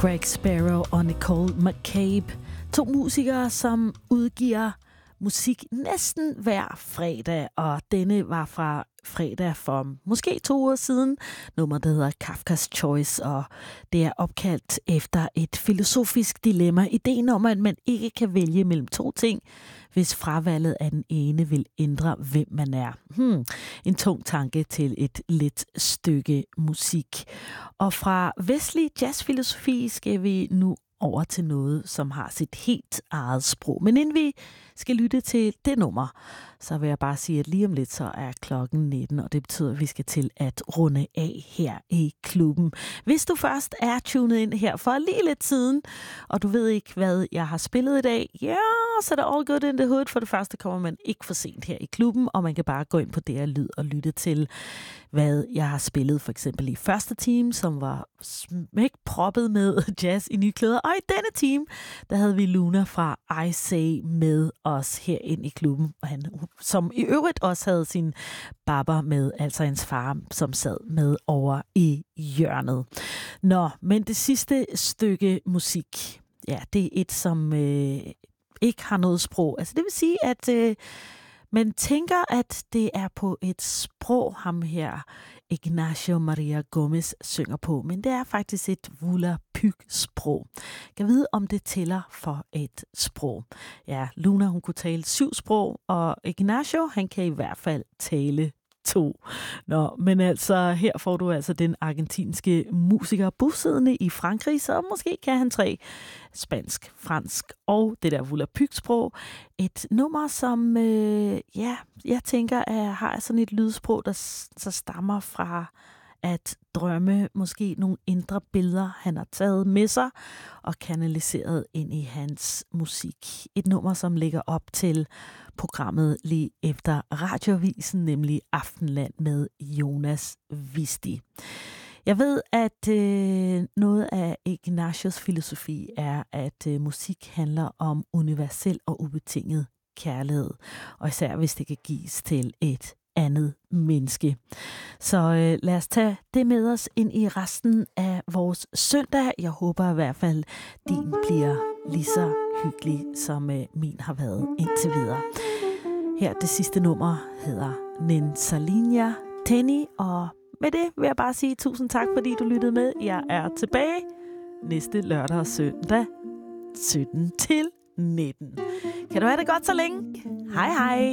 Greg Sparrow og Nicole McCabe. 2 musikere, som udgiver musik næsten hver fredag, og denne var fra fredag for måske 2 uger siden. Nummer, der hedder Kafkas Choice, og det er opkaldt efter et filosofisk dilemma. Ideen om, at man ikke kan vælge mellem 2 ting, hvis fravalget af den ene vil ændre, hvem man er. En tung tanke til et let stykke musik. Og fra vestlig jazzfilosofi skal vi nu over til noget, som har sit helt eget sprog. Men inden vi skal lytte til det nummer, så vil jeg bare sige, at lige om lidt, så er klokken 19, og det betyder, at vi skal til at runde af her i klubben. Hvis du først er tunet ind her for lige lidt siden, og du ved ikke, hvad jeg har spillet i dag, så er det all good in the hood. For det første kommer man ikke for sent her i klubben, og man kan bare gå ind på DR Lyd og lytte til, hvad jeg har spillet, for eksempel i første time, som var smækproppet med jazz i nye klæder. Og i denne time, der havde vi Luna fra I Say med os her ind i klubben, og han, som i øvrigt også havde sin baba med, altså hans far, som sad med over i hjørnet. Nå, men det sidste stykke musik, ja, det er et, som ikke har noget sprog. Altså det vil sige, at man tænker, at det er på et sprog, ham her Ignacio Maria Gomez synger på, men det er faktisk et Volapük-sprog. Jeg ved, om det tæller for et sprog. Ja, Luna, hun kunne tale 7 sprog, og Ignacio, han kan i hvert fald tale 2. Nå, men altså, her får du altså den argentinske musiker bosiddende i Frankrig, så måske kan han 3: spansk, fransk og det der Volapük-sprog. Et nummer, som, jeg tænker, har sådan et lydsprog, der så stammer fra at drømme måske nogle indre billeder, han har taget med sig og kanaliseret ind i hans musik. Et nummer, som ligger op til programmet lige efter Radioavisen, nemlig Aftenland med Jonas Visti. Jeg ved, at noget af Ignacios filosofi er, at musik handler om universel og ubetinget kærlighed, og især hvis det kan gives til et andet menneske. Så lad os tage det med os ind i resten af vores søndag. Jeg håber i hvert fald, din bliver lige så hyggelig, som min har været indtil videre. Her det sidste nummer hedder Ninsalinja Tenni, og med det vil jeg bare sige tusind tak, fordi du lyttede med. Jeg er tilbage næste lørdag og søndag 17 til 19. Kan du have det godt så længe? Hej hej!